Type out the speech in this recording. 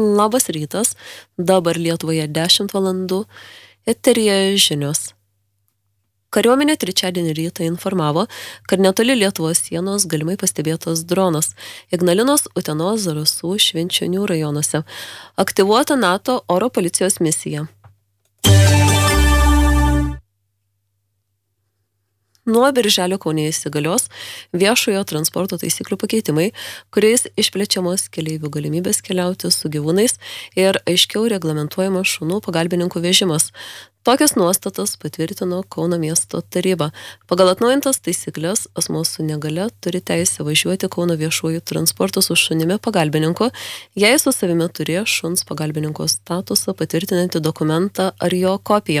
Labas rytas, dabar Lietuvoje 10 valandų, eteryje žinios. Kariuomenė trečiadienį rytą informavo, kad netoli Lietuvos sienos galimai pastebėtas dronas Ignalinos, Utenos, Zarasų, Švenčionių rajonuose. Aktyvuota NATO oro policijos misija. Nuo birželio Kaune įsigalios viešojo transporto taisyklių pakeitimai, kuriais išplečiamos keleivių galimybės keliauti su gyvūnais ir aiškiau reglamentuojamas šunų pagalbininkų vežimas. Tokias nuostatas patvirtino Kauno miesto taryba. Pagal atnaujintas taisyklės asmuo su negale turi teisę važiuoti Kauno viešuoju transportu su šunimi pagalbininku, jei su savimi turėjo šuns pagalbininko statusą patvirtinantį dokumentą ar jo kopiją.